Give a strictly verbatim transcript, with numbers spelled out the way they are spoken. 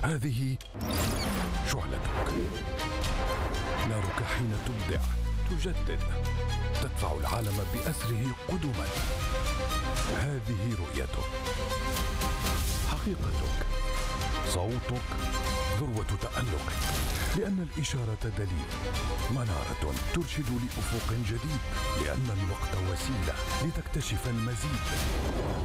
هذه شعلتك، نارك حين تبدع، تجدد، تدفع العالم بأسره قدما. هذه رؤيتك، حقيقتك، صوتك، ذروة تألقك، لأن الإشارة دليل، منارة ترشد لأفق جديد، لأن الوقت وسيلة لتكتشف المزيد.